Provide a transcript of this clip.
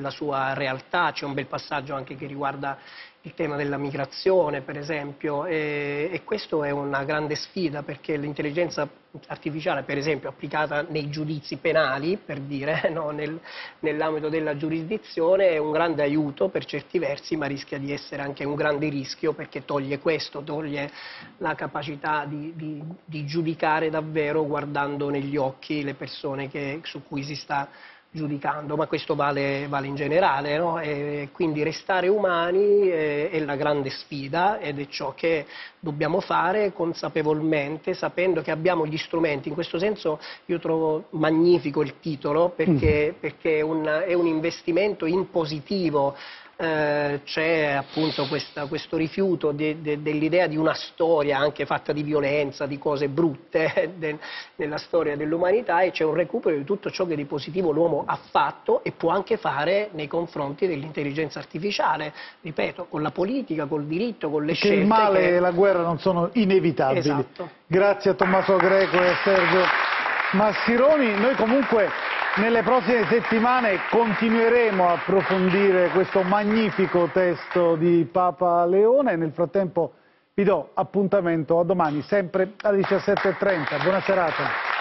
nella sua realtà. C'è un bel passaggio anche che riguarda il tema della migrazione, per esempio, e questo è una grande sfida, perché l'intelligenza artificiale, per esempio, applicata nei giudizi penali, per dire, no, nell'ambito della giurisdizione, è un grande aiuto per certi versi, ma rischia di essere anche un grande rischio, perché toglie questo, toglie la capacità di giudicare davvero guardando negli occhi le persone su cui si sta giudicando, ma questo vale in generale, no? E quindi restare umani è la grande sfida, ed è ciò che dobbiamo fare consapevolmente, sapendo che abbiamo gli strumenti. In questo senso io trovo magnifico il titolo, perché è un investimento in positivo. C'è appunto questo rifiuto dell'idea di una storia anche fatta di violenza, di cose brutte nella storia dell'umanità, e c'è un recupero di tutto ciò che di positivo l'uomo ha fatto e può anche fare nei confronti dell'intelligenza artificiale, ripeto, con la politica, col diritto, con le scelte. Che il male e la guerra non sono inevitabili. Esatto. Grazie a Tommaso Greco e a Sergio Mastironi. Noi comunque nelle prossime settimane continueremo a approfondire questo magnifico testo di Papa Leone. Nel frattempo vi do appuntamento a domani, sempre alle 17:30. Buona serata.